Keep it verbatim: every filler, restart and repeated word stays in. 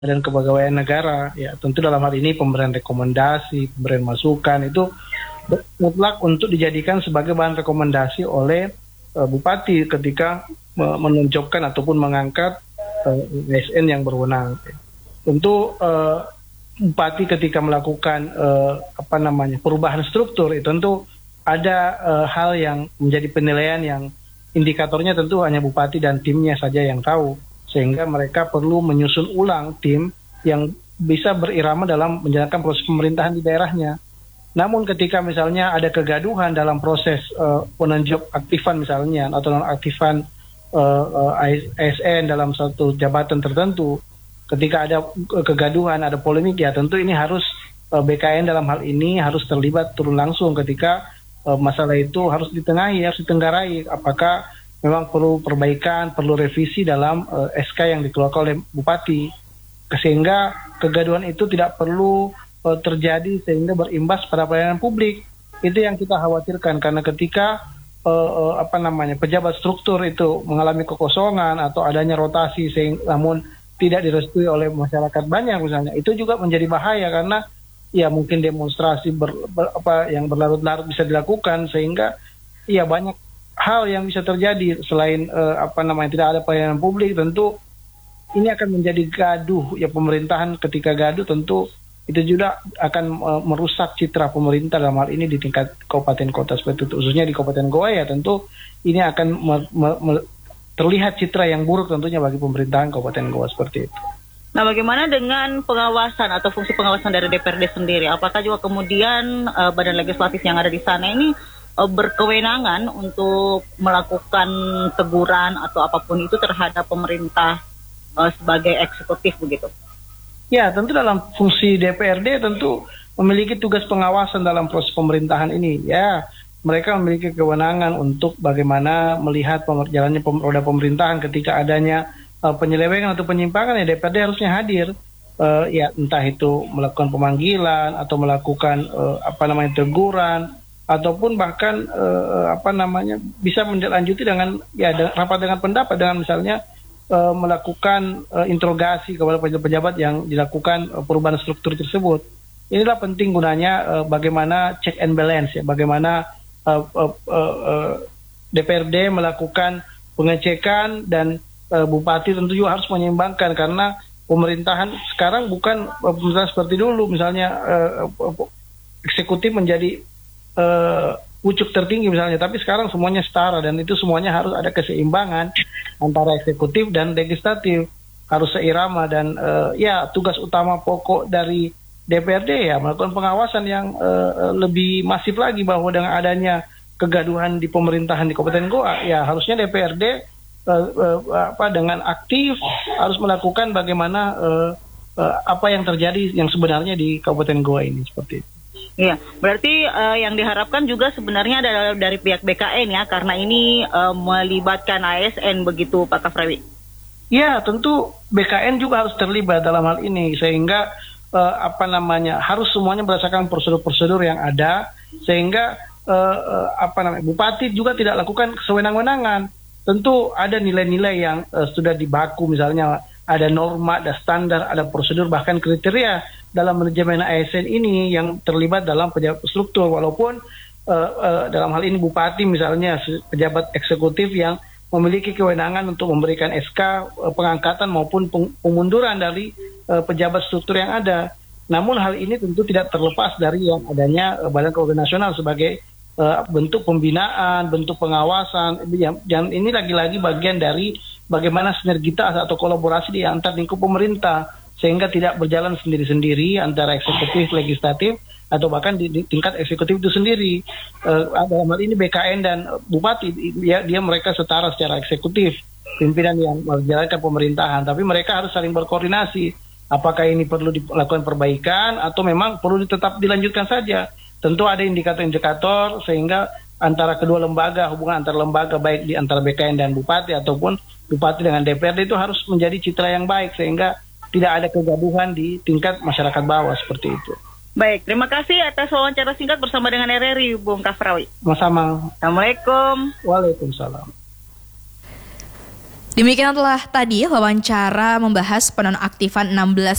Badan Kepegawaian Negara. Ya, tentu dalam hal ini pemberian rekomendasi, pemberian masukan itu mutlak untuk dijadikan sebagai bahan rekomendasi oleh uh, bupati ketika uh, menunjukkan ataupun mengangkat uh, A S N yang berwenang. Tentu uh, bupati ketika melakukan uh, apa namanya perubahan struktur itu tentu ada uh, hal yang menjadi penilaian yang indikatornya tentu hanya bupati dan timnya saja yang tahu, sehingga mereka perlu menyusun ulang tim yang bisa berirama dalam menjalankan proses pemerintahan di daerahnya. Namun ketika misalnya ada kegaduhan dalam proses uh, penunjuk aktifan misalnya atau nonaktifan uh, uh, A S N dalam satu jabatan tertentu, ketika ada kegaduhan, ada polemik, ya tentu ini harus uh, B K N dalam hal ini harus terlibat turun langsung ketika uh, masalah itu harus ditengahi, harus ditenggarai. Apakah memang perlu perbaikan, perlu revisi dalam uh, S K yang dikeluarkan oleh bupati, sehingga kegaduhan itu tidak perlu uh, terjadi sehingga berimbas pada pelayanan publik. Itu yang kita khawatirkan, karena ketika uh, uh, apa namanya pejabat struktur itu mengalami kekosongan atau adanya rotasi sehingga, namun tidak direstui oleh masyarakat banyak misalnya, itu juga menjadi bahaya karena ya mungkin demonstrasi ber, ber, apa yang berlarut-larut bisa dilakukan, sehingga ya banyak hal yang bisa terjadi selain uh, apa namanya tidak ada pelayanan publik. Tentu ini akan menjadi gaduh ya, pemerintahan ketika gaduh tentu itu juga akan uh, merusak citra pemerintah dalam hal ini di tingkat kabupaten kota seperti itu, khususnya di Kabupaten Goa. Ya tentu ini akan me, me, me, terlihat citra yang buruk tentunya bagi pemerintahan Kabupaten Goa seperti itu. Nah, bagaimana dengan pengawasan atau fungsi pengawasan dari D P R D sendiri? Apakah juga kemudian uh, badan legislatif yang ada di sana ini uh, berkewenangan untuk melakukan teguran atau apapun itu terhadap pemerintah uh, sebagai eksekutif begitu? Ya, tentu dalam fungsi D P R D tentu memiliki tugas pengawasan dalam proses pemerintahan ini. Ya, mereka memiliki kewenangan untuk bagaimana melihat jalannya pem- roda pemerintahan ketika adanya uh, penyelewengan atau penyimpangan. Ya, D P R D harusnya hadir. Uh, ya, entah itu melakukan pemanggilan atau melakukan uh, apa namanya teguran, ataupun bahkan uh, apa namanya bisa menlanjuti dengan ya de- rapat dengan pendapat dengan misalnya Uh, melakukan uh, interogasi kepada pejabat-pejabat yang dilakukan uh, perubahan struktur tersebut. Inilah penting gunanya uh, bagaimana check and balance, ya, bagaimana uh, uh, uh, uh, D P R D melakukan pengecekan dan uh, bupati tentu juga harus menyeimbangkan, karena pemerintahan sekarang bukan uh, pemerintahan seperti dulu, misalnya uh, uh, eksekutif menjadi uh, pucuk tertinggi misalnya, tapi sekarang semuanya setara dan itu semuanya harus ada keseimbangan antara eksekutif dan legislatif, harus seirama. Dan uh, ya tugas utama pokok dari D P R D ya melakukan pengawasan yang uh, lebih masif lagi, bahwa dengan adanya kegaduhan di pemerintahan di Kabupaten Goa, ya harusnya D P R D uh, uh, apa dengan aktif harus melakukan bagaimana uh, uh, apa yang terjadi yang sebenarnya di Kabupaten Goa ini seperti itu. Iya, berarti uh, yang diharapkan juga sebenarnya adalah dari pihak B K N ya, karena ini uh, melibatkan A S N begitu Pak Kafrawi. Ya, tentu B K N juga harus terlibat dalam hal ini, sehingga uh, apa namanya harus semuanya berdasarkan prosedur-prosedur yang ada, sehingga uh, uh, apa namanya bupati juga tidak lakukan sewenang-wenangan. Tentu ada nilai-nilai yang uh, sudah dibaku, misalnya ada norma, ada standar, ada prosedur, bahkan kriteria dalam manajemen A S N ini yang terlibat dalam pejabat struktur. Walaupun uh, uh, dalam hal ini bupati misalnya pejabat eksekutif yang memiliki kewenangan untuk memberikan S K uh, pengangkatan maupun peng- pemunduran dari uh, pejabat struktur yang ada. Namun hal ini tentu tidak terlepas dari yang adanya uh, Badan Kehormatan Nasional sebagai uh, bentuk pembinaan, bentuk pengawasan. Dan ini lagi-lagi bagian dari bagaimana sinergitas atau kolaborasi di antar lingkup pemerintah, sehingga tidak berjalan sendiri-sendiri antara eksekutif, legislatif, atau bahkan di, di tingkat eksekutif itu sendiri. Uh, dalam hal ini B K N dan bupati, dia, dia mereka setara secara eksekutif, pimpinan yang menjalankan pemerintahan, tapi mereka harus saling berkoordinasi. Apakah ini perlu dilakukan perbaikan atau memang perlu tetap dilanjutkan saja? Tentu ada indikator-indikator sehingga antara kedua lembaga, hubungan antar lembaga baik di antara B K N dan bupati ataupun bupati dengan D P R D itu harus menjadi citra yang baik, sehingga tidak ada kegaduhan di tingkat masyarakat bawah seperti itu. Baik, terima kasih atas wawancara singkat bersama dengan R R I, Bung Kafrawi. Sama-sama. Assalamualaikum. Waalaikumsalam. Demikian telah tadi wawancara membahas penonaktifan enam belas